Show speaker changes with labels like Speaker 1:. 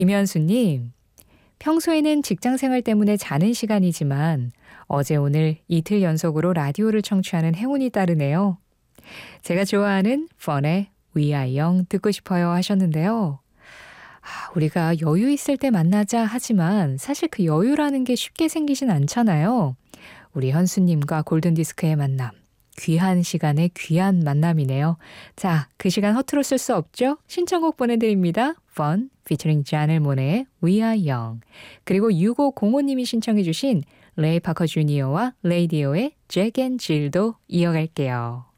Speaker 1: 김현수님, 평소에는 직장 생활 때문에 자는 시간이지만 어제 오늘 이틀 연속으로 라디오를 청취하는 행운이 따르네요. 제가 좋아하는 펀의 We Are Young 듣고 싶어요 하셨는데요. 우리가 여유 있을 때 만나자 하지만 사실 그 여유라는 게 쉽게 생기진 않잖아요. 우리 현수님과 골든디스크의 만남. 귀한 시간의 귀한 만남이네요. 자, 그 시간 허투루 쓸 수 없죠? 신청곡 보내드립니다. Fun, featuring 잔 엘모네의 We Are Young. 그리고 6505님이 신청해 주신 레이 파커 주니어와 레이디오의 잭 앤 질도 이어갈게요.